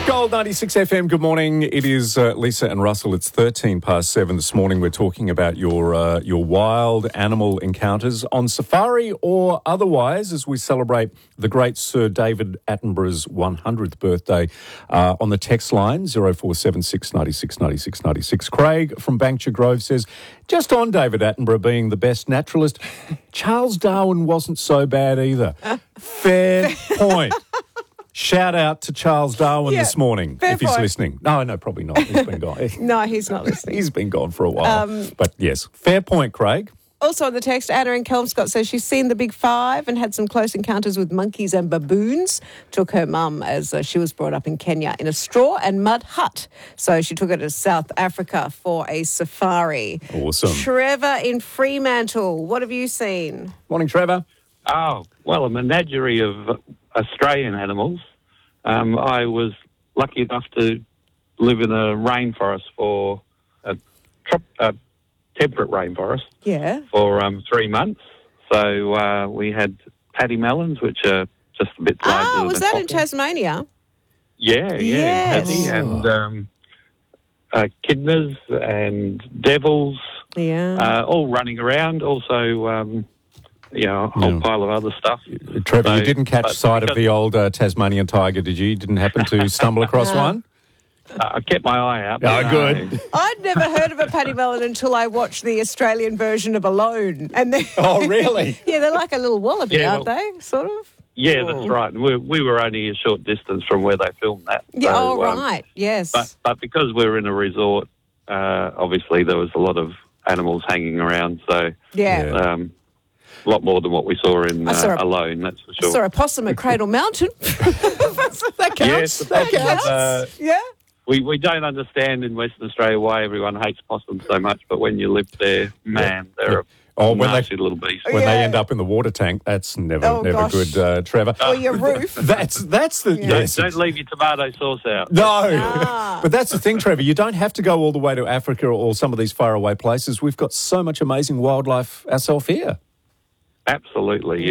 Gold 96 FM, good morning. It is Lisa and Russell. It's 7:13 this morning. We're talking about your wild animal encounters on safari or otherwise as we celebrate the great Sir David Attenborough's 100th birthday on the text line 0476 96 96 96. Craig from Banksia Grove says, just on David Attenborough being the best naturalist, Charles Darwin wasn't so bad either. Fair point. Shout out to Charles Darwin this morning, if he's listening. No, probably not. He's been gone. No, he's not listening. He's been gone for a while. But yes, fair point, Craig. Also on the text, Anna in Kelmscott says she's seen the Big Five and had some close encounters with monkeys and baboons. Took her mum as she was brought up in Kenya in a straw and mud hut. So she took her to South Africa for a safari. Awesome. Trevor in Fremantle, what have you seen? Morning, Trevor. Oh, well, a menagerie of Australian animals. I was lucky enough to live in a rainforest for a temperate rainforest for 3 months. So we had paddy melons, which are just a bit larger than was that in Tasmania? Yeah, Yes. paddy and echidnas and devils, all running around. Also, a whole pile of other stuff. Trevor, you didn't catch sight of the old Tasmanian tiger, did you? You didn't happen to stumble across one? I kept my eye out. Oh, good. I'd never heard of a paddy melon until I watched the Australian version of Alone. And Oh, really? Yeah, they're like a little wallaby, aren't they? Sort of? Yeah, that's right. And we were only a short distance from where they filmed that. Yeah, so, right, yes. But because we were in a resort, obviously there was a lot of animals hanging around. So a lot more than what we saw in Alone, that's for sure. I saw a possum at Cradle Mountain. That counts. Yes, that counts. Yeah. We don't understand in Western Australia why everyone hates possums so much, but when you live there, man, they're a nasty little beast. When they end up in the water tank, that's never good, Trevor. Or your roof. That's the... Yes. Don't leave your tomato sauce out. No. But that's the thing, Trevor. You don't have to go all the way to Africa or some of these faraway places. We've got so much amazing wildlife ourselves here. Absolutely,